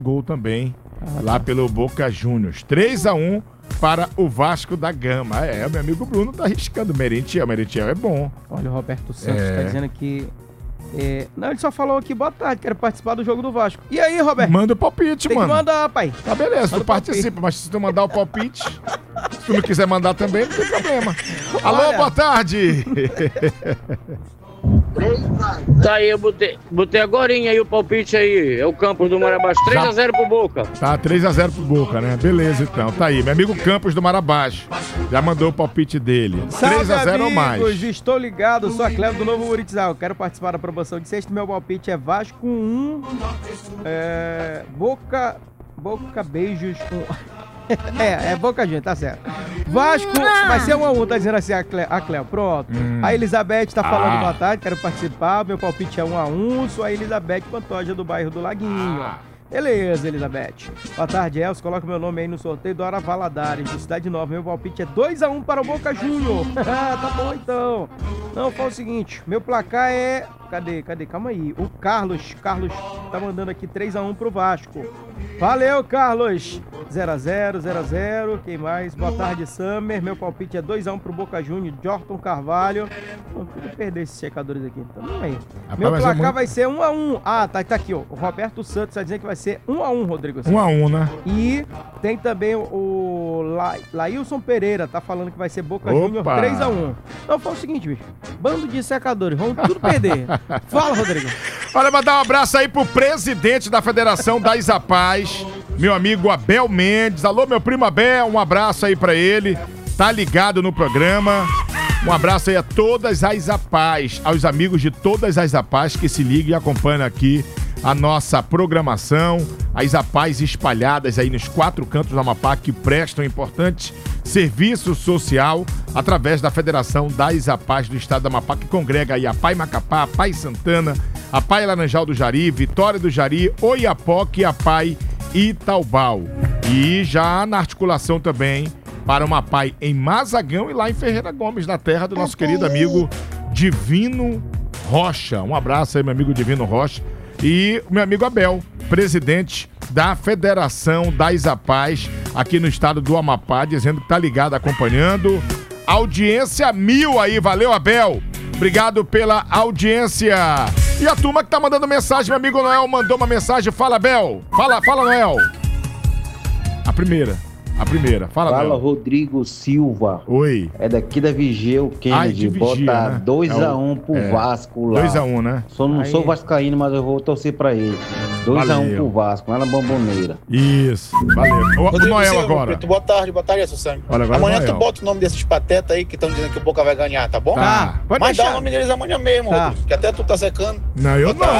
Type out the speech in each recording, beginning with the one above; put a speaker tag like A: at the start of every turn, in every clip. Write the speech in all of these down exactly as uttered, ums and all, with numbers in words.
A: gol também, lá pelo Boca Juniors. três a um para o Vasco da Gama. É, meu amigo Bruno tá arriscando. Merentiel, Merentiel é bom.
B: Olha, o Roberto Santos
A: É.
B: tá dizendo que... é, Não, ele só falou aqui, boa tarde, quero participar do jogo do Vasco. E aí, Roberto?
A: Manda o palpite,
B: Tem
A: mano.
B: que mandar, pai.
A: Tá beleza,
B: Manda
A: tu
B: o
A: participa, mas se tu mandar o palpite, se tu não quiser mandar também, não tem problema. Alô,
B: Olha.
A: boa tarde.
C: Tá aí, eu botei, botei agorinha aí o palpite aí. É o Campos do Marabás. três a zero pro Boca.
A: Tá, três a zero pro Boca, né? Beleza, então. Tá aí, meu amigo Campos do Marabás. Já mandou o palpite dele. três a zero ou mais.
B: Amigos, estou ligado, sou a Cleo do Novo Muritizal. Quero participar da promoção de sexto. Meu palpite é Vasco um, é, Boca, Boca Beijos um. É, é Boca gente, tá certo. Vasco vai ser um a um, tá dizendo assim a Cleo. A Cleo. Pronto.
A: Hum.
B: A Elizabeth tá falando
A: Ah.
B: boa tarde, quero participar. Meu palpite é um a um. Sou a Elizabeth Pantoja do bairro do Laguinho.
A: Ah.
B: Beleza, Elizabeth. Boa tarde, Elcio. Coloca meu nome aí no sorteio do Hora Valadares, de Cidade Nova. Meu palpite é dois a um para o Boca Júnior. Tá bom, então. Não, fala o seguinte. Meu placar é... Cadê? Cadê? Calma aí. O Carlos. Carlos tá mandando aqui três a um pro Vasco. Valeu, Carlos. zero a zero, zero a zero. Quem mais? Boa tarde, Summer. Meu palpite é dois a um pro Boca Júnior. Jorton Carvalho. Não queria perder esses secadores aqui. Então, não aí.
A: Rapaz,
B: Meu
A: mas é
B: placar
A: muito-
B: vai ser um a um. Ah, tá, tá aqui, ó. O Roberto Santos tá dizendo que vai ser um a um, Rodrigo.
A: um a um, né?
B: E tem também o, o La, Laílson Pereira, tá falando que vai ser Boca
A: Opa!
B: Júnior três a um. Então fala o seguinte, bicho. Bando de secadores, vamos tudo perder. Fala, Rodrigo.
A: Olha, mandar um abraço aí pro presidente da Federação da Isapaz, meu amigo Abel Mendes. Alô, meu primo Abel, um abraço aí pra ele. Tá ligado no programa. Um abraço aí a todas as Isapaz, aos amigos de todas as Isapaz que se ligam e acompanham aqui a nossa programação. As Isapaz espalhadas aí nos quatro cantos do Amapá que prestam importante serviço social através da Federação da Isapaz do Estado do Amapá, que congrega aí a Pai Macapá, a Pai Santana, a Pai Laranjal do Jari, Vitória do Jari, Oiapoque e a Pai Itaubal. E já na articulação também para uma Pai em Mazagão e lá em Ferreira Gomes, na terra do nosso querido amigo Divino Rocha. Um abraço aí, meu amigo Divino Rocha. E o meu amigo Abel, presidente da Federação da Isapaz aqui no estado do Amapá, dizendo que tá ligado, acompanhando. Audiência mil aí, valeu, Abel. Obrigado pela audiência. E a turma que tá mandando mensagem, meu amigo Noel mandou uma mensagem. Fala, Abel. Fala, fala, Noel. A primeira. A primeira. Fala,
D: Fala,
A: Noel.
D: Rodrigo Silva.
A: Oi.
D: É daqui da Vigeu
A: Ai, de
D: Kennedy.
A: Vigia,
D: Bota
A: né?
D: dois
A: É o-
D: a um pro
A: é.
D: Vasco lá.
A: dois a um, né?
D: Só não
B: Aí.
D: sou vascaíno, mas eu vou torcer pra ele. dois a um
A: Valeu.
D: pro Vasco, lá na Bomboneira.
A: Isso. Valeu. O, o
E: Rodrigo
A: Noel
E: Silva,
A: agora.
E: Preto, boa tarde, boa tarde, Sussane.
A: Olha, agora
E: Amanhã
A: o Noel.
E: tu bota o nome desses patetas aí que estão dizendo que o Boca vai ganhar, tá bom?
A: Tá.
B: Pode
E: Mas dá
B: deixar.
E: o nome deles amanhã mesmo,
B: Tá.
E: Rodrigo, que até tu tá secando.
A: Não, eu não.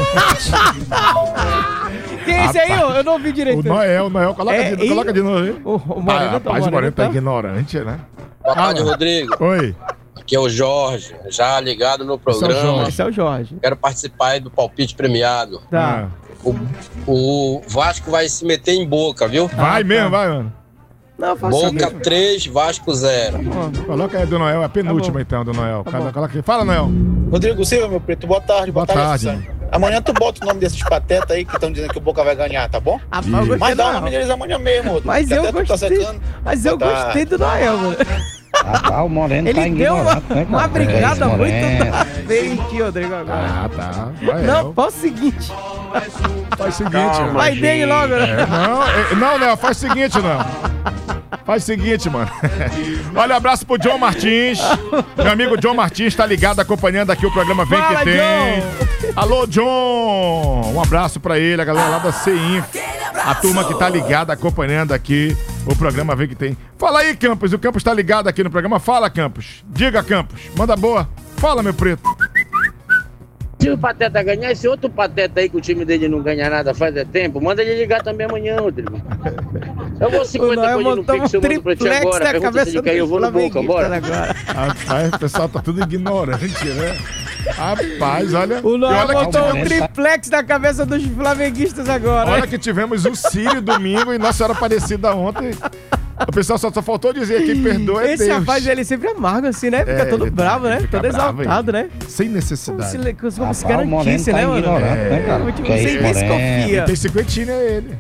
B: Quem é esse aí, ó? Eu não ouvi direito.
A: O Noel, o Noel. Coloca,
B: É,
A: de,
B: e-
A: coloca de novo aí.
B: O, o Moreno
A: Ah,
B: tá,
A: rapaz, o Moreno tá
B: tá?
A: ignorante, né?
C: Boa tarde,
A: Fala.
C: Rodrigo.
A: Oi.
C: Aqui é o Jorge, já ligado no
A: Esse é o
C: programa.
A: Jorge.
B: Esse é o Jorge.
C: Quero participar aí do palpite premiado.
B: Tá.
C: O, o Vasco vai se meter em Boca, viu?
A: Ah, vai
B: tá.
A: mesmo, vai, mano.
B: Não, faça
C: Boca
B: isso.
C: três, Vasco zero.
A: Coloca aí do Noel, é a penúltima
B: Tá bom.
A: então, do Noel.
B: Tá
A: Cada-
B: bom.
A: coloca aqui. Fala, Noel.
E: Rodrigo Silva, meu preto, boa tarde, boa,
A: Boa
E: tarde,
A: tarde.
E: Sussane. Amanhã tu bota o nome desses patetas aí que estão dizendo que o Boca vai ganhar, tá bom?
B: Rapaz, eu gostei
E: Mas
B: do
E: dá o
B: Noel.
E: nome deles amanhã mesmo, Rodrigo.
B: Mas
E: que
B: eu
E: até tu tá
B: gostei.
E: secando.
B: Mas eu
E: Boa tarde.
B: gostei do Noel, mano.
D: Ah, o Moreno
B: Ele
D: tá
B: deu uma,
D: ignorante, né,
B: uma
D: cara?
B: brigada
D: É,
B: muito
D: Moreno.
B: da frente, Rodrigo, agora.
A: Ah, tá. Noel.
B: Não, faz o seguinte.
A: Faz o seguinte,
E: Calma,
B: Vai dele logo, né?
A: É, não, é, não, Noel, faz o seguinte, não. Faz o seguinte, mano. Olha, abraço pro John Martins. Meu amigo John Martins tá ligado, acompanhando aqui o programa Vem
B: Fala,
A: Que Tem.
B: John.
A: Alô, John. Um abraço pra ele, a galera lá da C I N F. A turma que tá ligada, acompanhando aqui o programa Vem Que Tem. Fala aí, Campos. O Campos tá ligado aqui no programa. Fala, Campos. Diga, Campos. Manda boa. Fala, meu preto.
C: Se o Pateta ganhar, esse outro Pateta aí que o time dele não ganha nada faz é tempo, manda ele ligar também amanhã, Rodrigo. Eu vou
B: O
C: cinquenta
B: Noel
C: coisas no
B: montou um
C: Pix, eu mando pra ti
B: triplex
C: agora.
B: na
C: Pergunta se
B: cabeça
C: ele caiu, eu vou no Boca, bora.
B: agora.
A: Rapaz, o pessoal tá tudo ignorante, né? Rapaz, olha.
B: O
A: e
B: Noel
A: olha que
B: montou um
A: tivemos-
B: triplex na cabeça dos flamenguistas agora.
A: Olha que tivemos o Sírio domingo e Nossa Senhora Aparecida ontem. O pessoal só, só faltou dizer que perdoa é
B: Esse
A: Deus.
B: rapaz, ele é sempre amargo assim, né? Fica
A: É,
B: todo
A: ele
B: bravo, né?
A: fica
B: Todo
A: bravo,
B: exaltado,
A: ele.
B: né?
A: Sem
B: Como
A: necessidade.
B: se, como se
D: Rapaz, o
B: garantice,
D: Moreno
B: né,
D: tá
B: mano?
D: ignorante,
B: É,
D: né, cara?
B: tipo,
D: Que é
B: sem
D: isso,
B: ver se
D: Moreno?
B: confia.
A: Tem cinquentinha ele.